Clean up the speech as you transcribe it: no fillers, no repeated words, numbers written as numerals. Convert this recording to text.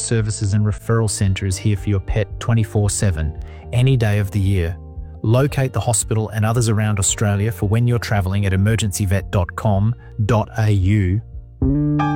services and referral centre is here for your pet 24/7, any day of the year. Locate the hospital and others around Australia for when you're travelling at emergencyvet.com.au.